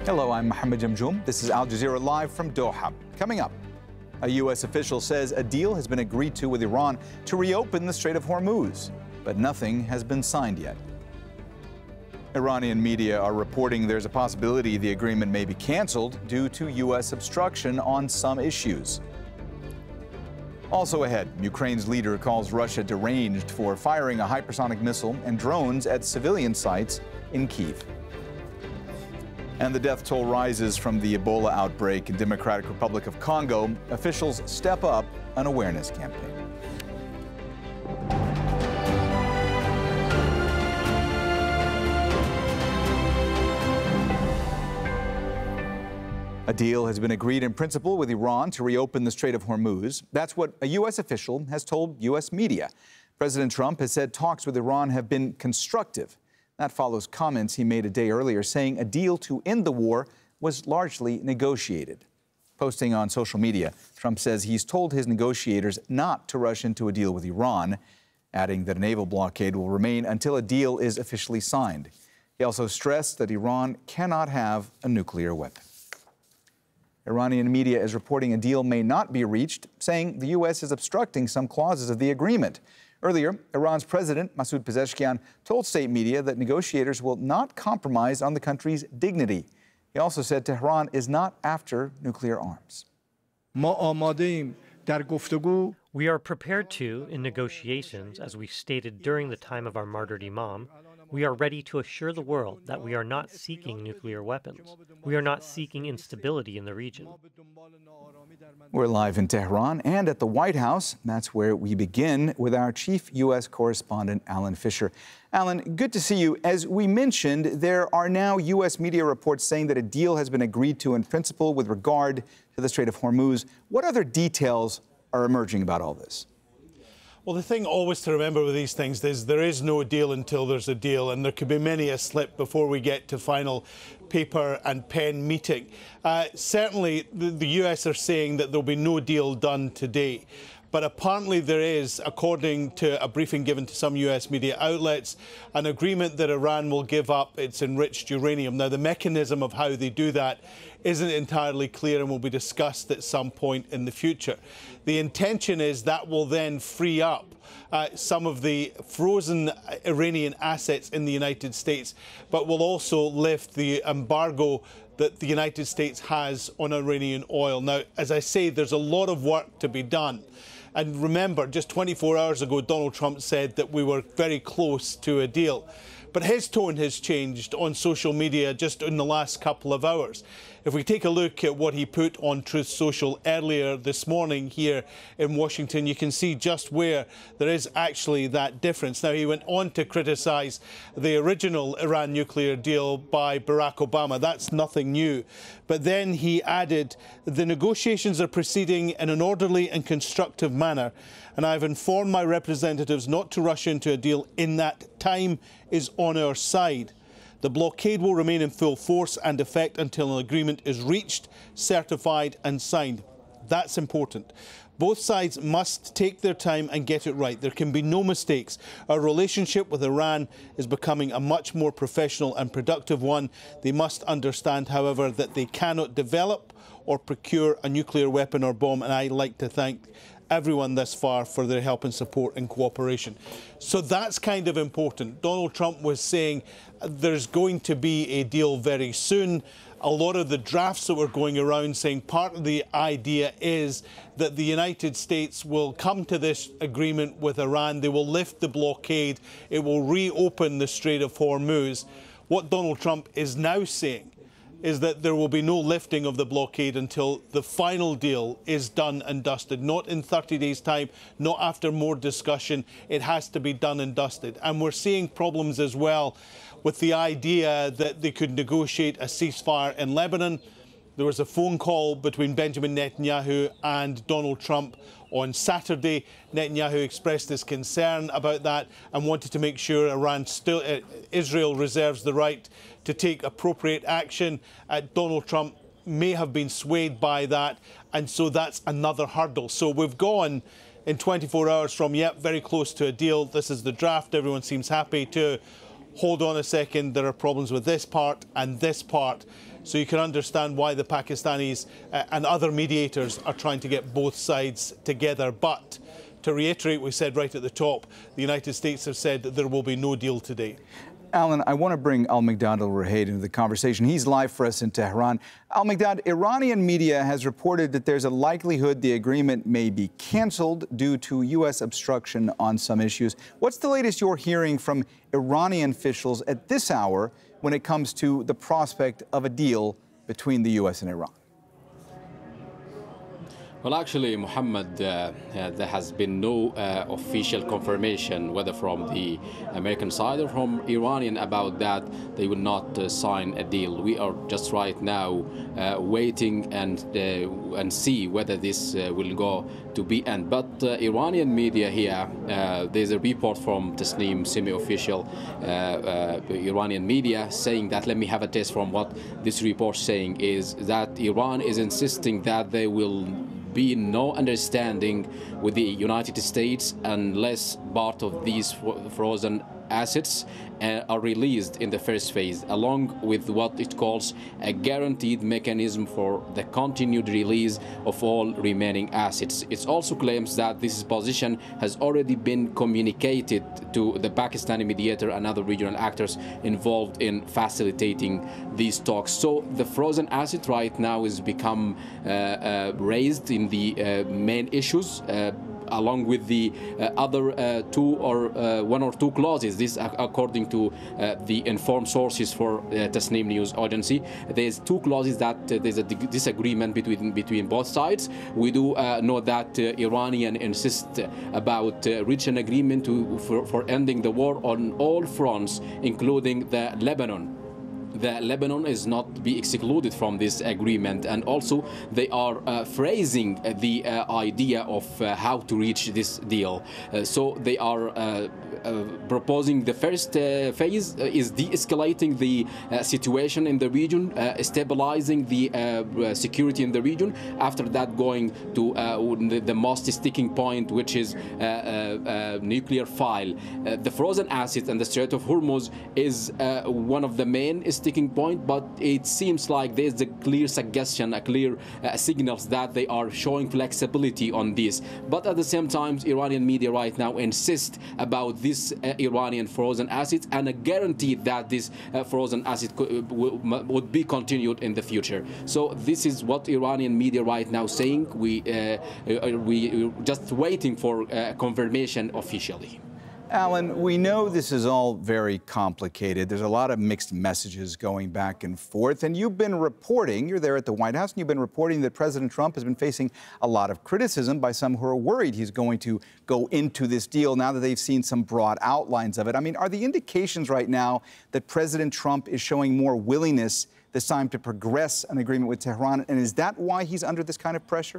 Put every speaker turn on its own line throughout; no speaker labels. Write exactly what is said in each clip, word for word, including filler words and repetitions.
Hello, I'm Mohammed Jamjoom. This is Al Jazeera Live from Doha. Coming up, a U S official says a deal has been agreed to with Iran to reopen the Strait of Hormuz, but nothing has been signed yet. Iranian media are reporting there's a possibility the agreement may be canceled due to U S obstruction on some issues. Also ahead, Ukraine's leader calls Russia deranged for firing a hypersonic missile and drones at civilian sites in Kyiv. And the death toll rises from the Ebola outbreak in Democratic Republic of Congo. Officials step up an awareness campaign. A deal has been agreed in principle with Iran to reopen the Strait of Hormuz. That's what a U S official has told U S media. President Trump has said talks with Iran have been constructive. That follows comments he made a day earlier saying a deal to end the war was largely negotiated. Posting on social media, Trump says he's told his negotiators not to rush into a deal with Iran, adding that a naval blockade will remain until a deal is officially signed. He also stressed that Iran cannot have a nuclear weapon. Iranian media is reporting a deal may not be reached, saying the U S is obstructing some clauses of the agreement. Earlier, Iran's president, Masoud Pezeshkian, told state media that negotiators will not compromise on the country's dignity. He also said Tehran is not after nuclear arms.
We are prepared to, in negotiations, as we stated during the time of our martyred imam, we are ready to assure the world that we are not seeking nuclear weapons. We are not seeking instability in the region.
We're live in Tehran and at the White House. That's where we begin with our chief U S correspondent, Alan Fisher. Alan, good to see you. As we mentioned, there are now U S media reports saying that a deal has been agreed to in principle with regard to the Strait of Hormuz. What other details are emerging about all this?
Well, the thing always to remember with these things is there is no deal until there's a deal, and there could be many a slip before we get to final paper and pen meeting. Uh, certainly, the, the U S are saying that there'll be no deal done today. But apparently there is, according to a briefing given to some U S media outlets, an agreement that Iran will give up its enriched uranium. Now, the mechanism of how they do that isn't entirely clear and will be discussed at some point in the future. The intention is that will then free up uh, some of the frozen Iranian assets in the United States, but will also lift the embargo that the United States has on Iranian oil. Now, as I say, there's a lot of work to be done. And remember, just twenty-four hours ago, Donald Trump said that we were very close to a deal. But his tone has changed on social media just in the last couple of hours. If we take a look at what he put on Truth Social earlier this morning here in Washington, you can see just where there is actually that difference. Now, he went on to criticise the original Iran nuclear deal by Barack Obama. That's nothing new. But then he added, the negotiations are proceeding in an orderly and constructive manner, and I've informed my representatives not to rush into a deal in that time is on our side. The blockade will remain in full force and effect until an agreement is reached, certified and signed. That's important. Both sides must take their time and get it right. There can be no mistakes. Our relationship with Iran is becoming a much more professional and productive one. They must understand, however, that they cannot develop or procure a nuclear weapon or bomb, and I'd like to thank everyone thus far for their help and support and cooperation. So that's kind of important. Donald Trump was saying there's going to be a deal very soon. A lot of the drafts that were going around saying part of the idea is that the United States will come to this agreement with Iran. They will lift the blockade. It will reopen the Strait of Hormuz. What Donald Trump is now saying is that there will be no lifting of the blockade until the final deal is done and dusted. Not in thirty days' time, not after more discussion. It has to be done and dusted. And we're seeing problems as well with the idea that they could negotiate a ceasefire in Lebanon. There was a phone call between Benjamin Netanyahu and Donald Trump on Saturday. Netanyahu expressed his concern about that and wanted to make sure Iran still, uh, Israel reserves the right to take appropriate action. Uh, Donald Trump may have been swayed by that, and so that's another hurdle. So we've gone in twenty-four hours from, yep, very close to a deal. This is the draft. Everyone seems happy to hold on a second, there are problems with this part and this part. So you can understand why the Pakistanis uh, and other mediators are trying to get both sides together. But to reiterate what we said right at the top, the United States have said that there will be no deal today.
Alan, I want to bring Al-Miqdad al-Ruhayd into the conversation. He's live for us in Tehran. Al-Miqdad, Iranian media has reported that there's a likelihood the agreement may be canceled due to U S obstruction on some issues. What's the latest you're hearing from Iranian officials at this hour when it comes to the prospect of a deal between the U S and Iran?
Well, actually, Mohammed, uh, uh, there has been no uh, official confirmation, whether from the American side or from Iranian, about that they will not uh, sign a deal. We are just right now uh, waiting and uh, and see whether this uh, will go to be end. But uh, Iranian media here, uh, there's a report from Tasnim, semi-official uh, uh, Iranian media, saying that, let me have a test from what this report saying, is that Iran is insisting that they will be no understanding with the United States unless part of these frozen assets uh, are released in the first phase, along with what it calls a guaranteed mechanism for the continued release of all remaining assets. It also claims that this position has already been communicated to the Pakistani mediator and other regional actors involved in facilitating these talks. So the frozen asset right now has become uh, uh, raised in the uh, main issues, uh, along with the uh, other uh, two or uh, one or two clauses. This, according to uh, the informed sources for uh, Tasnim news agency, there's two clauses that uh, there's a disagreement between between both sides. We do uh, know that uh, Iranian insist about uh, reach an agreement to for, for ending the war on all fronts, including the Lebanon. The Lebanon is not be excluded from this agreement, and also they are uh, phrasing the uh, idea of uh, how to reach this deal. Uh, so they are uh, uh, proposing the first uh, phase uh, is de-escalating the uh, situation in the region, uh, stabilizing the uh, security in the region. After that, going to uh, the, the most sticking point, which is uh, uh, uh, nuclear file. Uh, the frozen assets and the Strait of Hormuz is uh, one of the main sticking point, but it seems like there's a clear suggestion, a clear uh, signals that they are showing flexibility on this. But at the same time, Iranian media right now insist about this uh, Iranian frozen assets and a guarantee that this uh, frozen asset would be continued in the future. So this is what Iranian media right now saying. We uh, we just waiting for uh, confirmation officially.
Alan, we know this is all very complicated. There's a lot of mixed messages going back and forth. And you've been reporting, you're there at the White House, and you've been reporting that President Trump has been facing a lot of criticism by some who are worried he's going to go into this deal now that they've seen some broad outlines of it. I mean, are the indications right now that President Trump is showing more willingness this time to progress an agreement with Tehran? And is that why he's under this kind of pressure?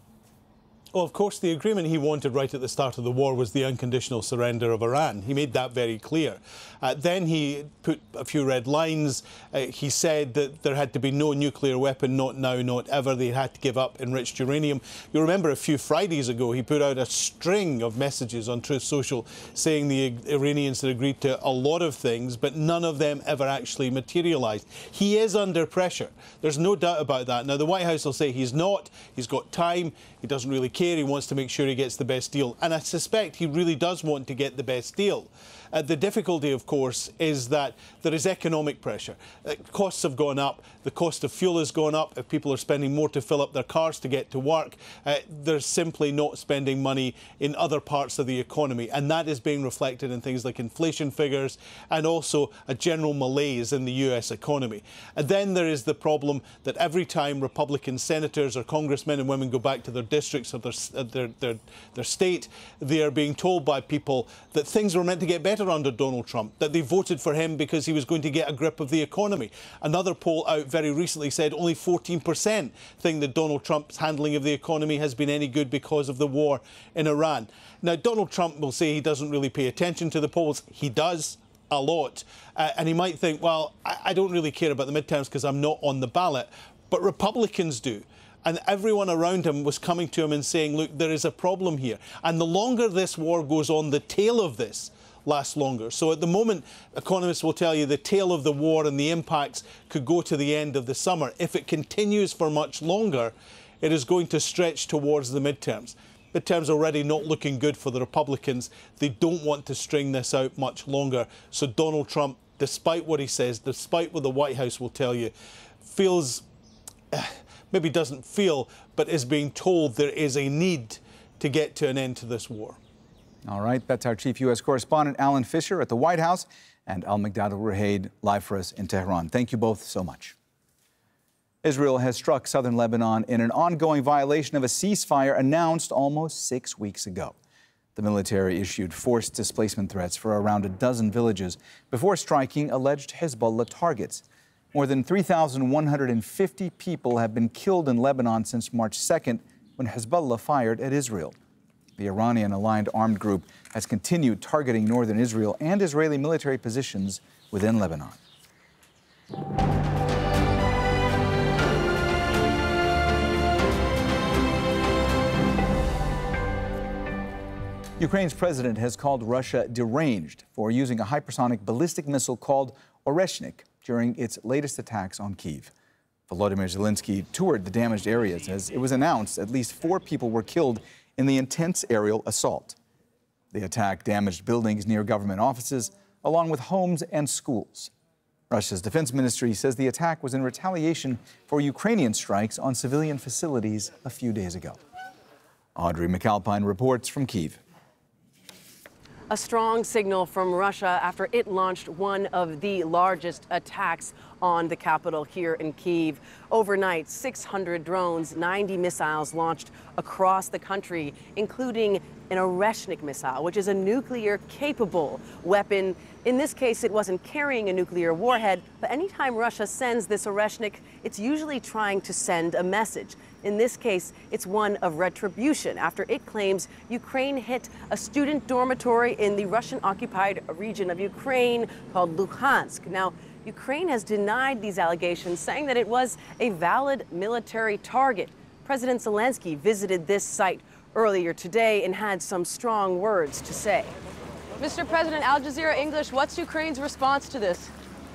Well, of course, the agreement he wanted right at the start of the war was the unconditional surrender of Iran. He made that very clear. Uh, then he put a few red lines. Uh, he said that there had to be no nuclear weapon, not now, not ever. They had to give up enriched uranium. You'll remember a few Fridays ago, he put out a string of messages on Truth Social saying the Iranians had agreed to a lot of things, but none of them ever actually materialised. He is under pressure. There's no doubt about that. Now, the White House will say he's not. He's got time. He doesn't really care. He wants to make sure he gets the best deal. And I suspect he really does want to get the best deal. Uh, the difficulty, of course, is that there is economic pressure. Uh, costs have gone up. The cost of fuel has gone up. If people are spending more to fill up their cars to get to work, uh, they're simply not spending money in other parts of the economy. And that is being reflected in things like inflation figures and also a general malaise in the U S economy. And then there is the problem that every time Republican senators or congressmen and women go back to their districts or their, their, their, their state, they are being told by people that things were meant to get better under Donald Trump, that they voted for him because he was going to get a grip of the economy. Another poll out very recently said only fourteen percent think that Donald Trump's handling of the economy has been any good because of the war in Iran. Now, Donald Trump will say he doesn't really pay attention to the polls. He does a lot. Uh, and he might think, well, I, I don't really care about the midterms because I'm not on the ballot. But Republicans do. And everyone around him was coming to him and saying, look, there is a problem here. And the longer this war goes on, the tail of this, last longer. So at the moment, economists will tell you the tail of the war and the impacts could go to the end of the summer. If it continues for much longer, it is going to stretch towards the midterms. Midterms are already not looking good for the Republicans. They don't want to string this out much longer. So Donald Trump, despite what he says, despite what the White House will tell you, feels, maybe doesn't feel, but is being told there is a need to get to an end to this war.
All right, that's our chief U S correspondent, Alan Fisher, at the White House, and Al-Migdad Al-Ruhaid live for us in Tehran. Thank you both so much. Israel has struck southern Lebanon in an ongoing violation of a ceasefire announced almost six weeks ago. The military issued forced displacement threats for around a dozen villages before striking alleged Hezbollah targets. More than three thousand one hundred fifty people have been killed in Lebanon since March second, when Hezbollah fired at Israel. The Iranian-aligned armed group has continued targeting northern Israel and Israeli military positions within Lebanon. Ukraine's president has called Russia deranged for using a hypersonic ballistic missile called Oreshnik during its latest attacks on Kyiv. Volodymyr Zelensky toured the damaged areas. As it was announced, at least four people were killed in the intense aerial assault. The attack damaged buildings near government offices, along with homes and schools. Russia's defense ministry says the attack was in retaliation for Ukrainian strikes on civilian facilities a few days ago. Audrey McAlpine reports from Kyiv.
A strong signal from Russia after it launched one of the largest attacks on the capital here in Kyiv. Overnight, six hundred drones, ninety missiles launched across the country, including an Oreshnik missile, which is a nuclear-capable weapon. In this case, it wasn't carrying a nuclear warhead, but anytime Russia sends this Oreshnik, it's usually trying to send a message. In this case, it's one of retribution after it claims Ukraine hit a student dormitory in the Russian-occupied region of Ukraine called Luhansk. Now, Ukraine has denied these allegations, saying that it was a valid military target. President Zelensky visited this site earlier today and had some strong words to say. Mister President, Al Jazeera English, what's Ukraine's response to this?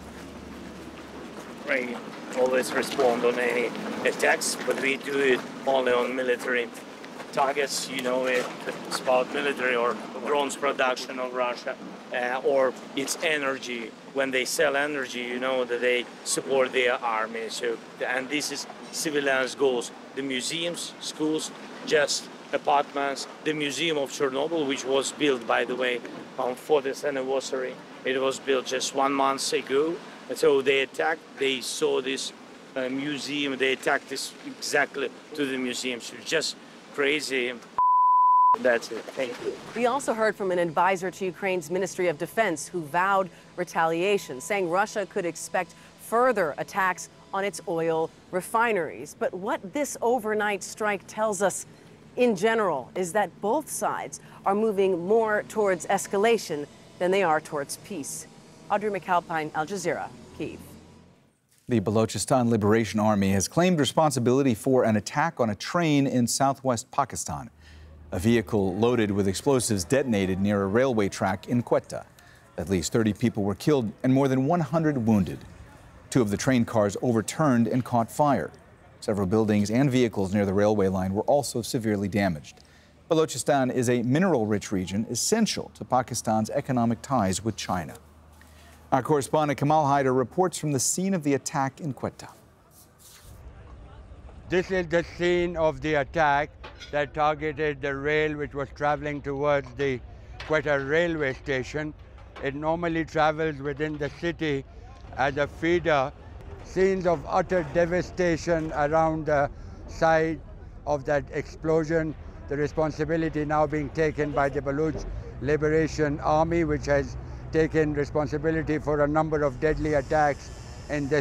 Ukraine always respond on any attacks, but we do it only on military targets. You know, it, it's about military or drones production of Russia, uh, or its energy. When they sell energy, you know that they support their army. So, and this is civilians' goals. The museums, schools, just apartments. The Museum of Chernobyl, which was built, by the way, on fortieth anniversary. It was built just one month ago. And so they attacked, they saw this uh, museum, they attacked this exactly to the museum. So just crazy. That's it. Thank you.
We also heard from an advisor to Ukraine's Ministry of Defense who vowed retaliation, saying Russia could expect further attacks on its oil refineries. But what this overnight strike tells us in general is that both sides are moving more towards escalation than they are towards peace. Audrey McAlpine, Al Jazeera, Kyiv.
The Balochistan Liberation Army has claimed responsibility for an attack on a train in southwest Pakistan. A vehicle loaded with explosives detonated near a railway track in Quetta. At least thirty people were killed and more than one hundred wounded. Two of the train cars overturned and caught fire. Several buildings and vehicles near the railway line were also severely damaged. Balochistan is a mineral-rich region essential to Pakistan's economic ties with China. Our correspondent Kamal Haider reports from the scene of the attack in Quetta.
This is the scene of the attack that targeted the rail which was traveling towards the Quetta railway station. It normally travels within the city as a feeder. Scenes of utter devastation around the site of that explosion. The responsibility now being taken by the Baloch Liberation Army, which has taken responsibility for a number of deadly attacks in this